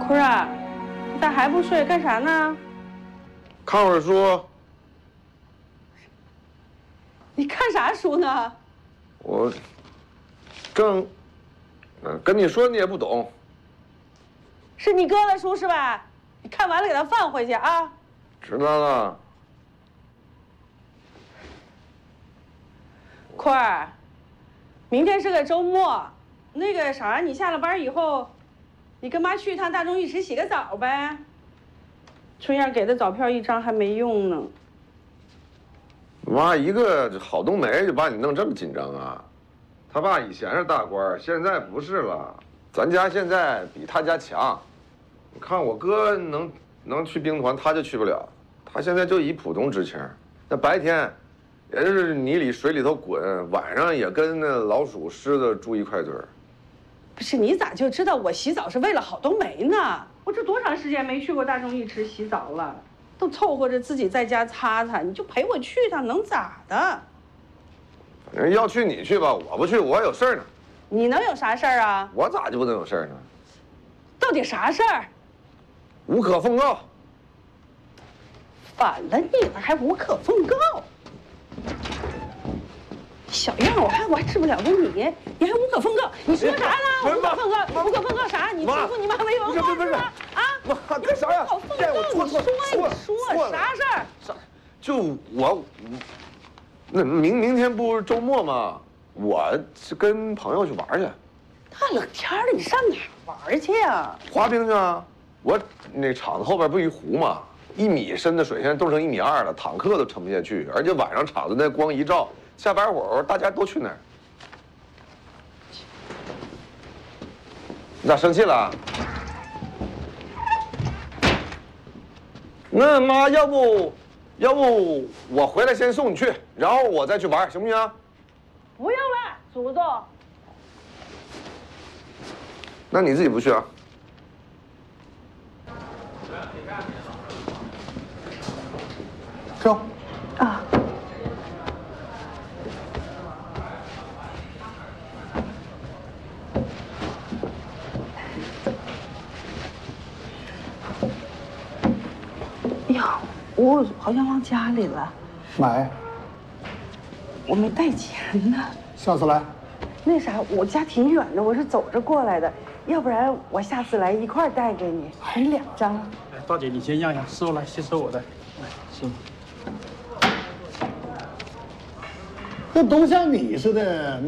坤儿啊，你咋还不睡？干啥呢？ 看会儿书。 你看啥书呢？ 我正，跟你说你也不懂。 是你哥的书是吧？你看完了给他放回去啊。 知道了。 坤儿，明天是个周末，那个啥，你下了班以后，你跟妈去一趟大众浴池洗个澡呗。春燕给的早票1张还没用呢。 妈一个郝冬梅就把你弄这么紧张啊？他爸以前是大官，现在不是了。咱家现在比他家强。你看我哥能去兵团，他就去不了。他现在就以普通职称，那白天也是泥里水里头滚，晚上也跟那老鼠狮子住一块堆儿。 不是，你咋就知道我洗澡是为了郝冬梅呢？我这多长时间没去过大众浴池洗澡了，都凑合着自己在家擦擦，你就陪我去一趟，能咋的？ 反正要去你去吧，我不去，我有事儿呢。 你能有啥事儿啊？ 我咋就不能有事儿呢？ 到底啥事儿？ 无可奉告。 反了你了，还无可奉告？小样，我看我还治不了个你，你还无可奉告？你说啥呢？无可奉告，无可奉告啥？你欺负你妈没文化是吧？啊！ 妈，干啥呀？ 无可奉告，你说啥事儿？ 啥？就我，那明天不是周末吗？我是跟朋友去玩去。 大冷天的，你上哪玩去呀？ 滑冰去啊！我那场子后边不一湖吗？1米深的水现在冻成1.2米了，坦克都沉不下去。而且晚上场子那光一照，下班会儿大家都去那儿。你咋生气了？那妈，要不我回来先送你去，然后我再去玩，行不行？ 不用了，祖宗。 那你自己不去啊？ 跳。 啊。哎呀，我好像忘家里了。 买。 我没带钱呢。 下次来。 那啥，我家挺远的，我是走着过来的，要不然我下次来一块儿带给你，还2张。 大姐，你先让让，师傅来先收我的。师傅。 这都像你似的。